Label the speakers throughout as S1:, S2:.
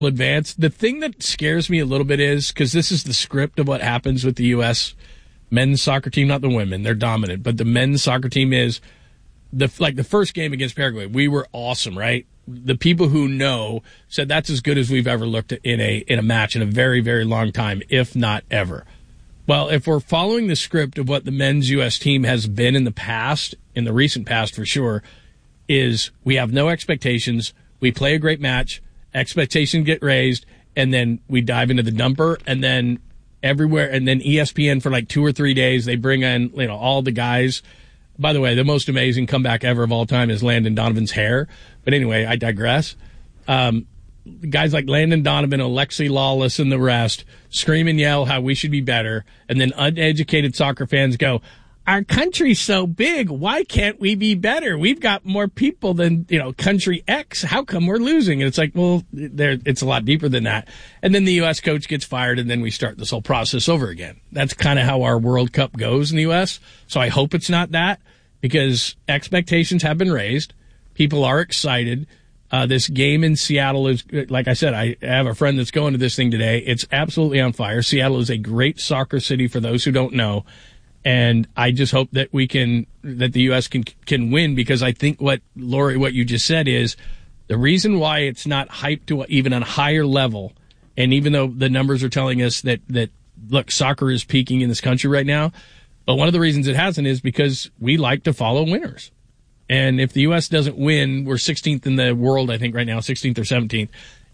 S1: advance. The thing that scares me a little bit is, because this is the script of what happens with the U.S. men's soccer team, not the women. They're dominant. But the men's soccer team is, the first game against Paraguay, we were awesome, right? The people who know said that's as good as we've ever looked at in a match in a very, very long time, if not ever. Well, if we're following the script of what the men's U.S. team has been in the past, in the recent past for sure, is we have no expectations, we play a great match, expectations get raised, and then we dive into the dumper, and then everywhere, and then ESPN for like 2 or 3 days, they bring in, all the guys. By the way, the most amazing comeback ever of all time is Landon Donovan's hair. But anyway, I digress. Guys like Landon Donovan, Alexi Lawless, and the rest scream and yell how we should be better, and then uneducated soccer fans go, our country's so big, why can't we be better? We've got more people than, country X. How come we're losing? And it's like, well, it's a lot deeper than that. And then the U.S. coach gets fired, and then we start this whole process over again. That's kind of how our World Cup goes in the U.S. So I hope it's not that, because expectations have been raised. People are excited. This game in Seattle is, like I said, I have a friend that's going to this thing today. It's absolutely on fire. Seattle is a great soccer city for those who don't know. And I just hope that that the U.S. can win, because I think Lori, what you just said is the reason why it's not hyped to even a higher level. And even though the numbers are telling us that look, soccer is peaking in this country right now, but one of the reasons it hasn't is because we like to follow winners. And if the U.S. doesn't win, we're 16th in the world, I think right now, 16th or 17th.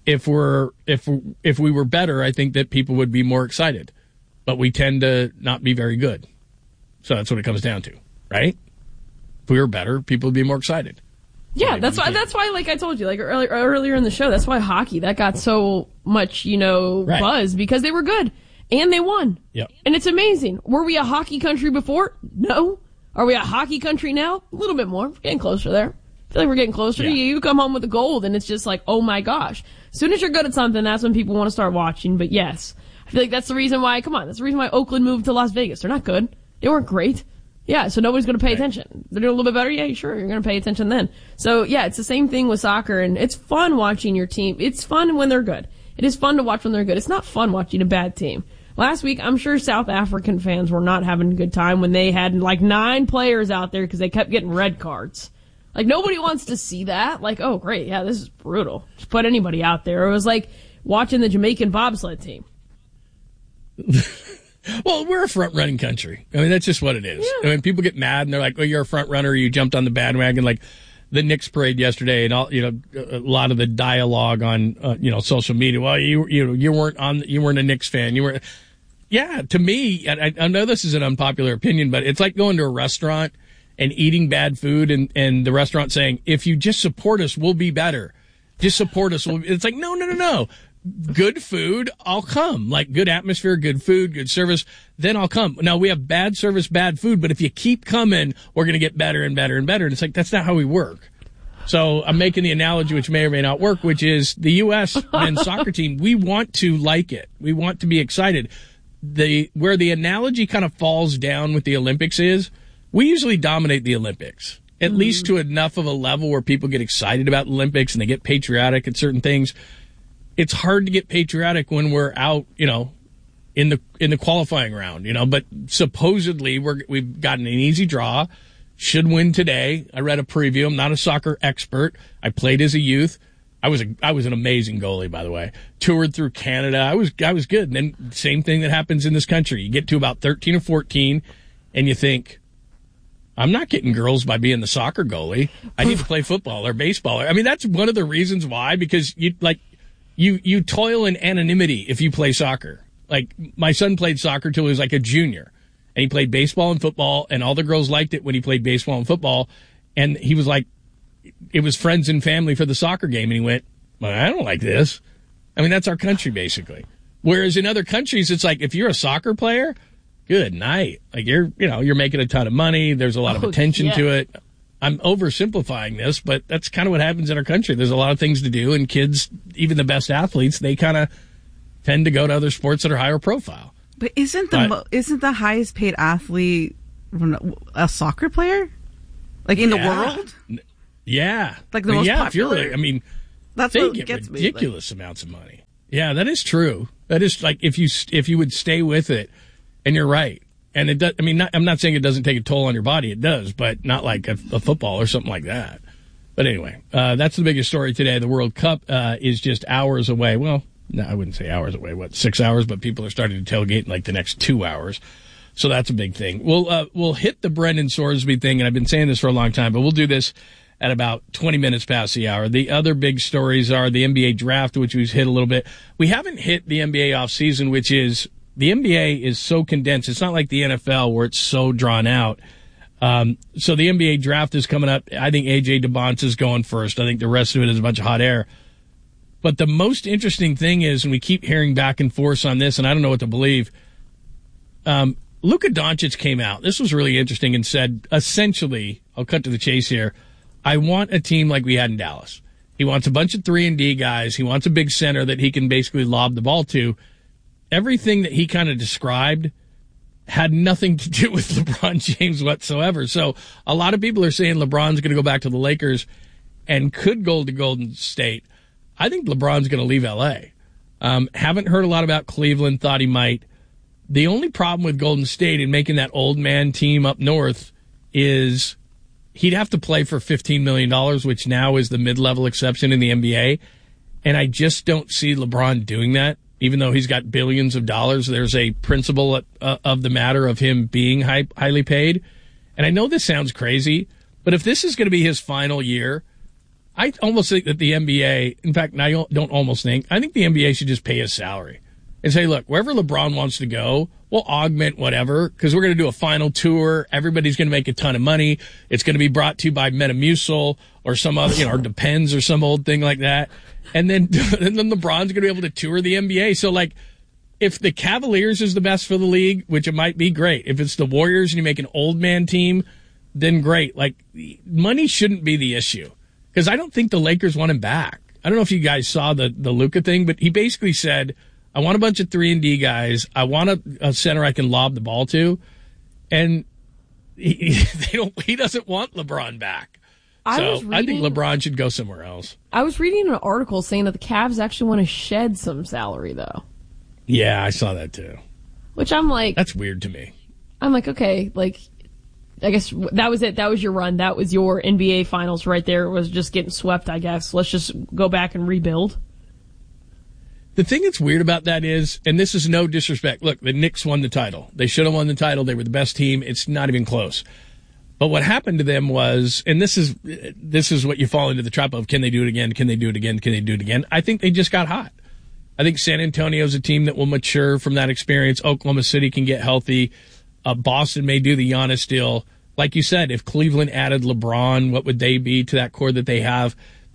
S1: If we were better, I think that people would be more excited. But we tend to not be very good. So that's what it comes down to, right? If we were better, people would be more excited.
S2: Yeah, that's why, like I told you, like earlier in the show, that's why hockey, that got so much, right, buzz, because they were good. And they won.
S1: Yep.
S2: And it's amazing. Were we a hockey country before? No. Are we a hockey country now? A little bit more. We're getting closer there. I feel like we're getting closer. Yeah. You come home with the gold, and it's just like, oh my gosh. As soon as you're good at something, that's when people want to start watching. But yes, I feel like that's the reason why, that's the reason why Oakland moved to Las Vegas. They're not good. They weren't great. Yeah, so nobody's going to pay attention. They're doing a little bit better? Yeah, sure, you're going to pay attention then. So yeah, it's the same thing with soccer, and it's fun watching your team. It's fun when they're good. It is fun to watch when they're good. It's not fun watching a bad team. Last week, I'm sure South African fans were not having a good time when they had like 9 players out there because they kept getting red cards. Like, nobody wants to see that. Like, oh, great, yeah, this is brutal. Just put anybody out there. It was like watching the Jamaican bobsled team.
S1: Well, we're a front-running country. I mean, that's just what it is. Yeah. I mean, people get mad, and they're like, oh, you're a front-runner, you jumped on the bandwagon. Like the Knicks parade yesterday, and all, a lot of the dialogue on, social media. Well, you weren't a Knicks fan. You weren't. Yeah, to me, I know this is an unpopular opinion, but it's like going to a restaurant and eating bad food and the restaurant saying, if you just support us, we'll be better. Just support us. It's like, no. Good food, I'll come. Like good atmosphere, good food, good service, then I'll come. Now, we have bad service, bad food, but if you keep coming, we're going to get better and better and better. And it's like, that's not how we work. So I'm making the analogy, which may or may not work, which is the U.S. men's soccer team, we want to like it. We want to be excited. Where the analogy kind of falls down with the Olympics is, we usually dominate the Olympics, at least to enough of a level where people get excited about the Olympics and they get patriotic at certain things. It's hard to get patriotic when we're out, in the qualifying round, but supposedly we've gotten an easy draw, should win today. I read a preview. I'm not a soccer expert. I played as a youth. I was an amazing goalie, by the way. Toured through Canada. I was good. And then same thing that happens in this country. You get to about 13 or 14 and you think, I'm not getting girls by being the soccer goalie. I need to play football or baseball. I mean, that's one of the reasons why, because you toil in anonymity if you play soccer. Like my son played soccer till he was like a junior, and he played baseball and football, and all the girls liked it when he played baseball and football. And he was like, it was friends and family for the soccer game, and he went, well, I don't like this. I mean, that's our country, basically. Whereas in other countries, it's like, if you're a soccer player, good night. Like, you're making a ton of money. There's a lot of attention to it. I'm oversimplifying this, but that's kind of what happens in our country. There's a lot of things to do, and kids, even the best athletes, they kind of tend to go to other sports that are higher profile.
S3: But isn't the highest paid athlete a soccer player? Like in the world?
S1: Yeah.
S3: Like the most popular? That's
S1: they
S3: what
S1: get
S3: gets me.
S1: ridiculous amounts of money. Yeah, that is true. That is like if you would stay with it, and you're right. And it does. I mean, I'm not saying it doesn't take a toll on your body. It does, but not like a football or something like that. But anyway, that's the biggest story today. The World Cup is just hours away. Well, no, I wouldn't say hours away. 6 hours? But people are starting to tailgate in like the next 2 hours. So that's a big thing. We'll hit the Brendan Sorsby thing, and I've been saying this for a long time, but we'll do this at about 20 minutes past the hour. The other big stories are the NBA draft, which we've hit a little bit. We haven't hit the NBA offseason, which is the NBA is so condensed. It's not like the NFL where it's so drawn out. So the NBA draft is coming up. I think AJ DeBonce is going first. I think the rest of it is a bunch of hot air. But the most interesting thing is, and we keep hearing back and forth on this, and I don't know what to believe, Luka Doncic came out. This was really interesting and said, essentially, I'll cut to the chase here, I want a team like we had in Dallas. He wants a bunch of 3-and-D guys. He wants a big center that he can basically lob the ball to. Everything that he kind of described had nothing to do with LeBron James whatsoever. So a lot of people are saying LeBron's going to go back to the Lakers and could go to Golden State. I think LeBron's going to leave L.A. Haven't heard a lot about Cleveland, thought he might. The only problem with Golden State in making that old man team up north is he'd have to play for $15 million, which now is the mid-level exception in the NBA. And I just don't see LeBron doing that, even though he's got billions of dollars. There's a principle of the matter of him being highly paid. And I know this sounds crazy, but if this is going to be his final year, I almost think that the NBA, in fact, I don't almost think, I think the NBA should just pay his salary and say, look, wherever LeBron wants to go, we'll augment whatever, because we're going to do a final tour. Everybody's going to make a ton of money. It's going to be brought to you by Metamucil or some other, or Depends or some old thing like that. And then LeBron's going to be able to tour the NBA. So, like, if the Cavaliers is the best for the league, which it might be, great. If it's the Warriors and you make an old man team, then great. Like, money shouldn't be the issue, because I don't think the Lakers want him back. I don't know if you guys saw the Luka thing, but he basically said, I want a bunch of 3-and-D guys. I want a center I can lob the ball to. And he doesn't want LeBron back. I think LeBron should go somewhere else.
S2: I was reading an article saying that the Cavs actually want to shed some salary, though.
S1: Yeah, I saw that too.
S2: Which I'm like...
S1: That's weird to me.
S2: I'm like, okay, like, I guess that was it. That was your run. That was your NBA Finals right there. It was just getting swept, I guess. Let's just go back and rebuild.
S1: The thing that's weird about that is, and this is no disrespect, look, the Knicks won the title. They should have won the title. They were the best team. It's not even close. But what happened to them was, and this is what you fall into the trap of, can they do it again? Can they do it again? Can they do it again? I think they just got hot. I think San Antonio's a team that will mature from that experience. Oklahoma City can get healthy. Boston may do the Giannis deal. Like you said, if Cleveland added LeBron, what would they be to that core that they have?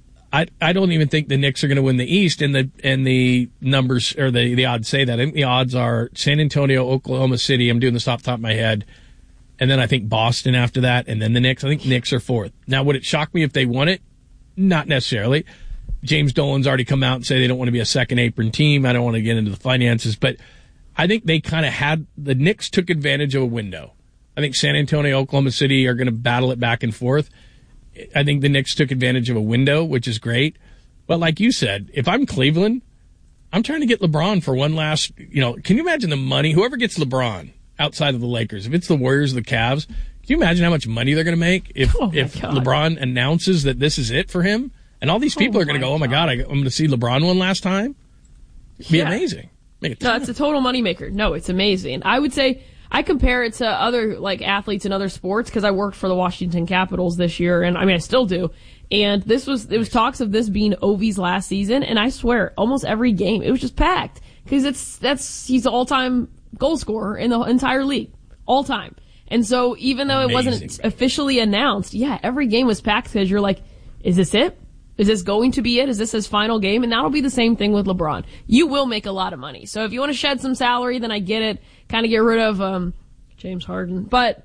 S1: I don't even think the Knicks are going to win the East, and the numbers or the odds say that. I think the odds are San Antonio, Oklahoma City. I'm doing this off the top of my head. And then I think Boston after that, and then the Knicks. I think Knicks are fourth. Now, would it shock me if they won it? Not necessarily. James Dolan's already come out and say they don't want to be a second apron team. I don't want to get into the finances, but I think they kind of the Knicks took advantage of a window. I think San Antonio, Oklahoma City are going to battle it back and forth. I think the Knicks took advantage of a window, which is great. But like you said, if I'm Cleveland, I'm trying to get LeBron for one last, can you imagine the money? Whoever gets LeBron outside of the Lakers, if it's the Warriors or the Cavs, can you imagine how much money they're going to make if LeBron announces that this is it for him? And all these people are going to go, oh my God, I'm going to see LeBron one last time? It'd be amazing.
S2: No, it's a total moneymaker. No, it's amazing. I would say I compare it to other athletes in other sports because I worked for the Washington Capitals this year, and I still do. And it was talks of this being Ovi's last season, and I swear, almost every game it was just packed because he's the all-time goal scorer in the entire league, all time. And so even though it wasn't officially announced, every game was packed because you're like, is this it? Is this going to be it? Is this his final game? And that'll be the same thing with LeBron. You will make a lot of money. So if you want to shed some salary, then I get it. Kind of get rid of James Harden. But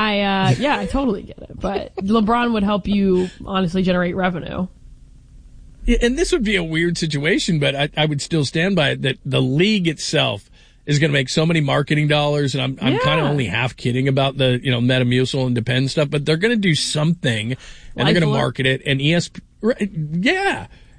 S2: I totally get it. But LeBron would help you honestly generate revenue.
S1: Yeah, and this would be a weird situation, but I would still stand by it that the league itself is going to make so many marketing dollars, and I'm kind of only half kidding about the Metamucil and Depend stuff, but they're going to do something, and they're going to market it. And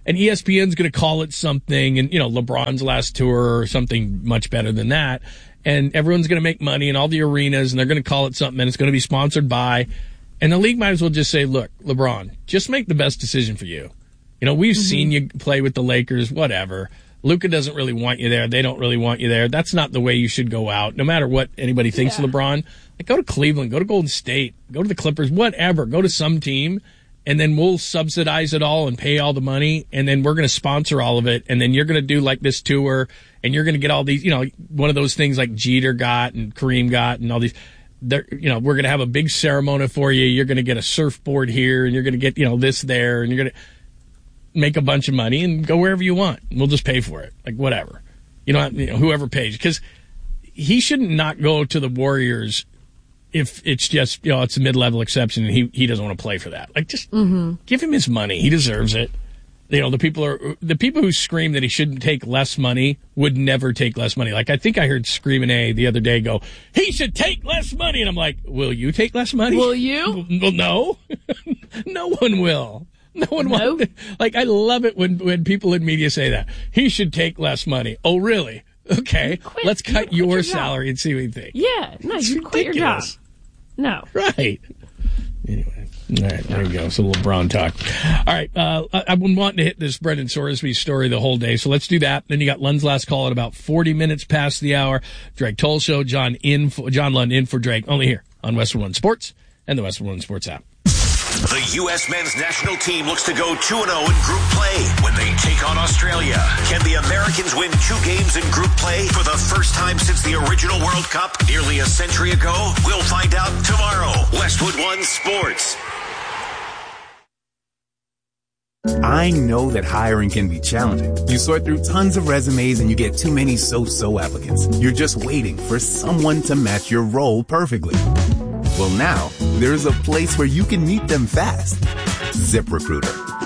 S1: and ESPN's going to call it something, and, LeBron's last tour or something much better than that. And everyone's going to make money in all the arenas, and they're going to call it something, and it's going to be sponsored by. And the league might as well just say, look, LeBron, just make the best decision for you. We've seen you play with the Lakers, whatever. Luka doesn't really want you there. They don't really want you there. That's not the way you should go out, no matter what anybody thinks of LeBron. Like, go to Cleveland, go to Golden State, go to the Clippers, whatever. Go to some team, and then we'll subsidize it all and pay all the money, and then we're going to sponsor all of it, and then you're going to do like this tour, and you're going to get all these, one of those things like Jeter got and Kareem got and all these. We're going to have a big ceremony for you. You're going to get a surfboard here, and you're going to get, this there, and you're going to make a bunch of money and go wherever you want. We'll just pay for it. Like, whatever. Whoever pays. Because he shouldn't not go to the Warriors if it's just, it's a mid-level exception and he doesn't want to play for that. Like, just give him his money. He deserves it. The people who scream that he shouldn't take less money would never take less money. Like, I think I heard Screamin' A the other day go, he should take less money. And I'm like, will you take less money?
S2: Will you?
S1: Well, no. No one will. No one wants to. Like, I love it when people in media say that. He should take less money. Oh, really? Okay. Let's cut your salary and see what you think.
S2: Yeah. No, you quit your job. No.
S1: Right. Anyway. All right. There you go. Some LeBron talk. All right. I've been wanting to hit this Brendan Sorsby story the whole day, so let's do that. Then you got Lund's last call at about 40 minutes past the hour. Drake Toll Show. John Lund in for Drake. Only here on Westwood One Sports and the Westwood One Sports app.
S4: The U.S. men's national team looks to go 2-0 in group play when they take on Australia. Can the Americans win 2 games in group play for the first time since the original World Cup nearly a century ago? We'll find out tomorrow. Westwood One Sports.
S5: I know that hiring can be challenging. You sort through tons of resumes and you get too many so-so applicants. You're just waiting for someone to match your role perfectly. Well, now, there's a place where you can meet them fast. ZipRecruiter.